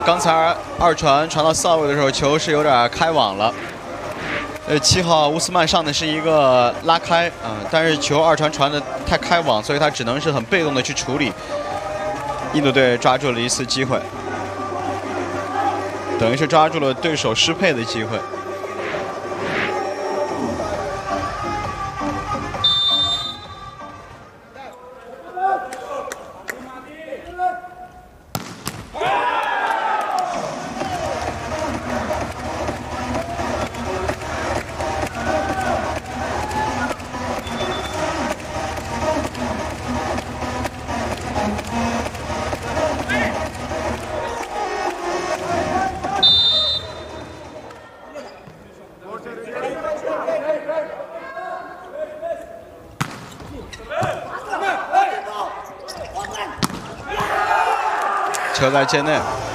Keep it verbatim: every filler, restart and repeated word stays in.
刚才二传传到四号位的时候，球是有点开网了。呃，七号乌斯曼上的是一个拉开啊、呃，但是球二传传的太开网，所以他只能是很被动的去处理。印度队抓住了一次机会，等于是抓住了对手失配的机会。 球在界内。